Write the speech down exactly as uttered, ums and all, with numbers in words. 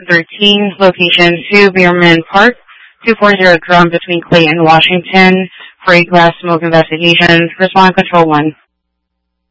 thirteen, location two Beerman Park, two forty Drum between Clay and Washington for a glass smoke investigation. Respond Control one.